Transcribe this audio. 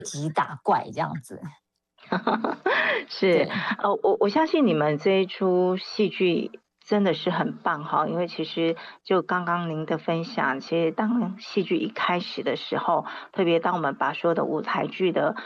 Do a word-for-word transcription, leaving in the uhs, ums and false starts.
击打怪这样子。 是， 对。 呃，我我相信你们这一出戏剧真的是很棒哈，因为其实就刚刚您的分享，其实当戏剧一开始的时候，特别当我们把所有的舞台剧的